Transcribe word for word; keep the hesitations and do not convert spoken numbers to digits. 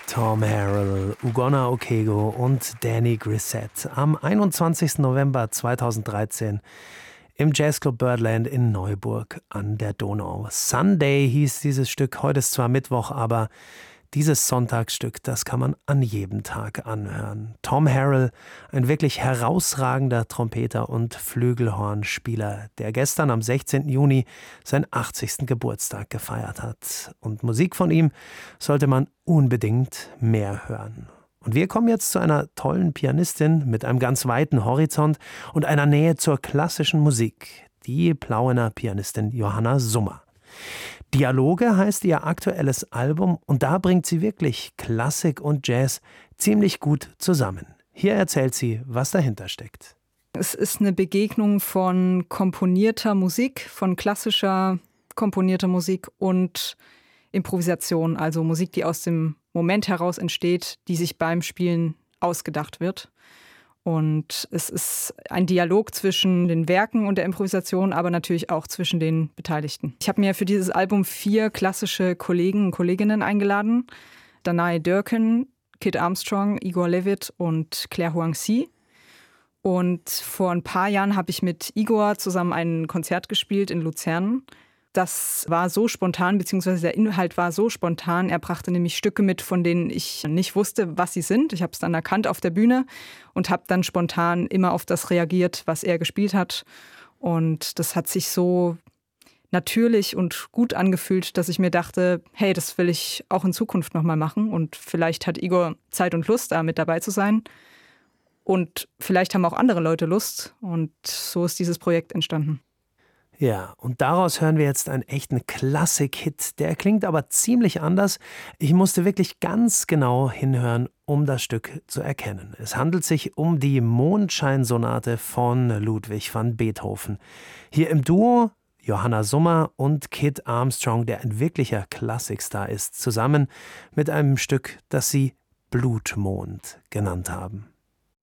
Tom Harrell, Ugonna Okego und Danny Grissett am einundzwanzigsten November zweitausenddreizehn im Jazzclub Birdland in Neuburg an der Donau. Sunday hieß dieses Stück. Heute ist zwar Mittwoch, aber dieses Sonntagsstück, das kann man an jedem Tag anhören. Tom Harrell, ein wirklich herausragender Trompeter und Flügelhornspieler, der gestern am sechzehnten Juni seinen achtzigsten Geburtstag gefeiert hat. Und Musik von ihm sollte man unbedingt mehr hören. Und wir kommen jetzt zu einer tollen Pianistin mit einem ganz weiten Horizont und einer Nähe zur klassischen Musik, die Plauener Pianistin Johanna Summer. Dialoge heißt ihr aktuelles Album und da bringt sie wirklich Klassik und Jazz ziemlich gut zusammen. Hier erzählt sie, was dahinter steckt. Es ist eine Begegnung von komponierter Musik, von klassischer komponierter Musik und Improvisation, also Musik, die aus dem Moment heraus entsteht, die sich beim Spielen ausgedacht wird. Und es ist ein Dialog zwischen den Werken und der Improvisation, aber natürlich auch zwischen den Beteiligten. Ich habe mir für dieses Album vier klassische Kollegen und Kolleginnen eingeladen. Danae Durkin, Kit Armstrong, Igor Levit und Claire Huang-Si. Und vor ein paar Jahren habe ich mit Igor zusammen ein Konzert gespielt in Luzern. Das war so spontan, beziehungsweise der Inhalt war so spontan. Er brachte nämlich Stücke mit, von denen ich nicht wusste, was sie sind. Ich habe es dann erkannt auf der Bühne und habe dann spontan immer auf das reagiert, was er gespielt hat. Und das hat sich so natürlich und gut angefühlt, dass ich mir dachte, hey, das will ich auch in Zukunft nochmal machen. Und vielleicht hat Igor Zeit und Lust, da mit dabei zu sein. Und vielleicht haben auch andere Leute Lust. Und so ist dieses Projekt entstanden. Ja, und daraus hören wir jetzt einen echten Klassik-Hit. Der klingt aber ziemlich anders. Ich musste wirklich ganz genau hinhören, um das Stück zu erkennen. Es handelt sich um die Mondscheinsonate von Ludwig van Beethoven. Hier im Duo Johanna Summer und Kit Armstrong, der ein wirklicher Klassikstar ist, zusammen mit einem Stück, das sie Blutmond genannt haben.